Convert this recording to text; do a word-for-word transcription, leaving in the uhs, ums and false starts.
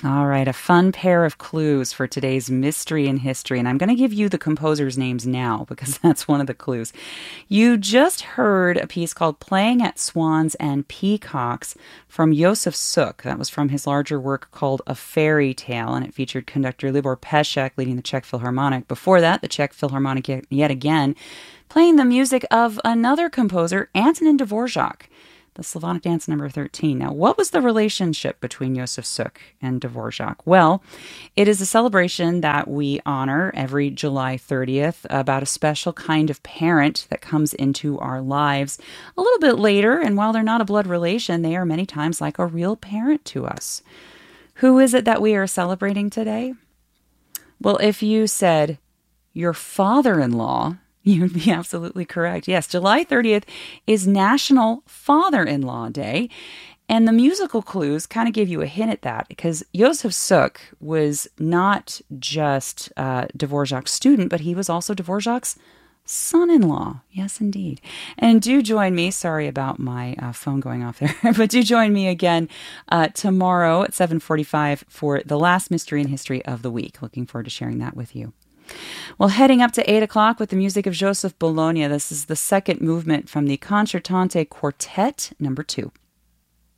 All right, a fun pair of clues for today's mystery in history. And I'm going to give you the composers' names now because that's one of the clues. You just heard a piece called Playing at Swans and Peacocks from Josef Suk. That was from his larger work called A Fairy Tale, and it featured conductor Libor Pesek leading the Czech Philharmonic. Before that, the Czech Philharmonic yet, yet again playing the music of another composer, Antonin Dvorak, the Slavonic Dance number thirteen. Now, what was the relationship between Josef Suk and Dvorak? Well, it is a celebration that we honor every July thirtieth about a special kind of parent that comes into our lives a little bit later, and while they're not a blood relation, they are many times like a real parent to us. Who is it that we are celebrating today? Well, if you said your father-in-law, you'd be absolutely correct. Yes, July thirtieth is National Father-in-Law Day. And the musical clues kind of give you a hint at that because Josef Suk was not just uh, Dvorak's student, but he was also Dvorak's son-in-law. Yes, indeed. And do join me. Sorry about my uh, phone going off there. But do join me again uh, tomorrow at seven forty-five for the last Mystery in History of the week. Looking forward to sharing that with you. Well, heading up to eight o'clock with the music of Joseph Bologna. This is the second movement from the Concertante Quartet number two.